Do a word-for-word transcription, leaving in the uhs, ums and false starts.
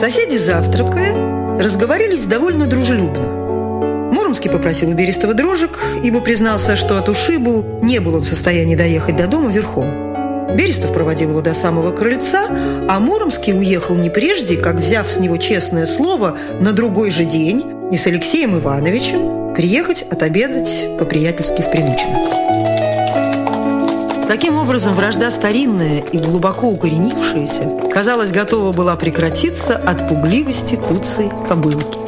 Соседи, завтракая, разговорились довольно дружелюбно. Муромский попросил у Берестова дрожек, ибо признался, что от ушибу не был он в состоянии доехать до дома верхом. Берестов проводил его до самого крыльца, а Муромский уехал не прежде, как, взяв с него честное слово, на другой же день и с Алексеем Ивановичем приехать отобедать по-приятельски в Прилучино. Таким образом, вражда старинная и глубоко укоренившаяся, казалось, готова была прекратиться от пугливости куцей кобылки.